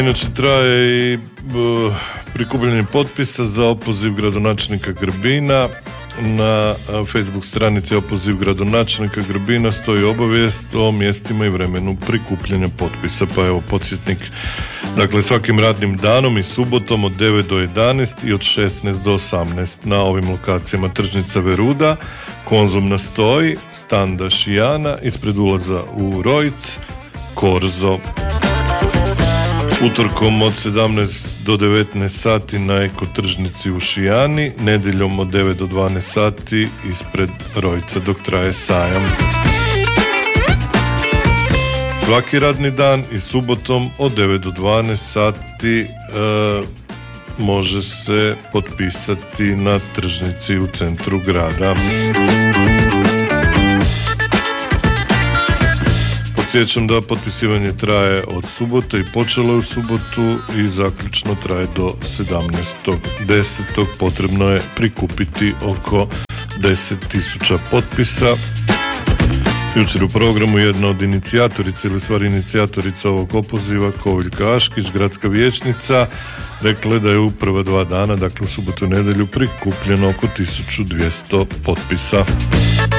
Inače traje i prikupljanje potpisa za opoziv gradonačelnika Grbina. Na Facebook stranici opoziv gradonačelnika Grbina stoji obavijest o mjestima i vremenu prikupljanja potpisa. Pa evo podsjetnik, dakle svakim radnim danom i subotom od 9 do 11 i od 16 do 18 na ovim lokacijama: Tržnica Veruda, Konzum na Stoji, Standa Šijana, ispred ulaza u Rojc, Korzo. Utorkom od 17 do 19 sati na Eko tržnici u Šijani, nedjeljom od 9 do 12 sati ispred Rojca dok traje sajam. Svaki radni dan i subotom od 9 do 12 sati može se potpisati na tržnici u centru grada. Podsjećam da potpisivanje traje od subote i počelo je u subotu i zaključno traje do 17.10. Potrebno je prikupiti oko 10.000 potpisa. Jučer u programu jedna od inicijatorica ili stvari inicijatorica ovog opoziva, Koviljka Aškić, gradska vijećnica, rekla je da je u prva 2 dana, dakle u subotu i nedjelju, prikupljeno oko 1200 potpisa.